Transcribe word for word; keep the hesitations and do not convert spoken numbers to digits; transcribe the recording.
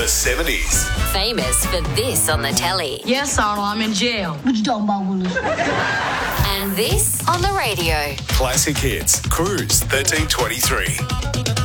The seventies. Famous for this on the telly. Yes, Arnold, I'm in jail. What you talking about, Willis? And this on the radio. Classic hits. Cruise thirteen twenty-three.